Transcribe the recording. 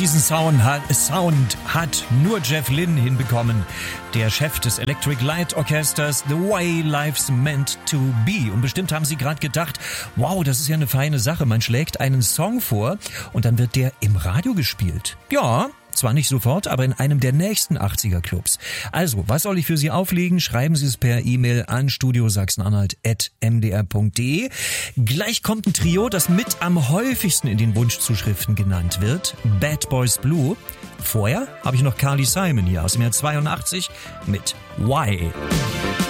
diesen Sound hat nur Jeff Lynne hinbekommen, der Chef des Electric Light Orchesters, The Way Life's Meant to Be. Und bestimmt haben Sie gerade gedacht, wow, das ist ja eine feine Sache. Man schlägt einen Song vor und dann wird der im Radio gespielt. Ja, zwar nicht sofort, aber in einem der nächsten 80er-Clubs. Also, was soll ich für Sie auflegen? Schreiben Sie es per E-Mail an studiosachsenanhalt@mdr.de. Gleich kommt ein Trio, das mit am häufigsten in den Wunschzuschriften genannt wird. Bad Boys Blue. Vorher habe ich noch Carly Simon hier aus dem Jahr 82 mit Why.